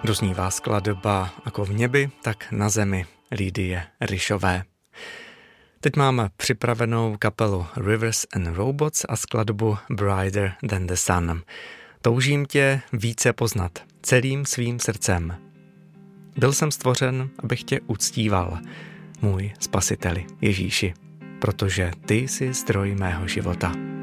Doznívá skladba jako v nebi, tak na zemi Lídie Ryšové. Teď máme připravenou kapelu Rivers and Robots a skladbu Brighter Than the Sun. Toužím tě více poznat celým svým srdcem. Byl jsem stvořen, abych tě uctíval, můj spasiteli Ježíši, protože ty jsi zdroj mého života.